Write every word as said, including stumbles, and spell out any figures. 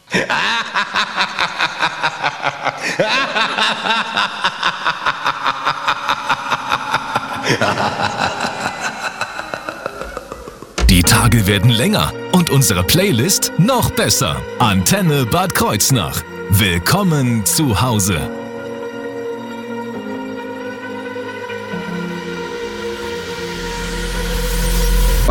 Die Tage werden länger und unsere Playlist noch besser. Antenne Bad Kreuznach. Willkommen zu Hause.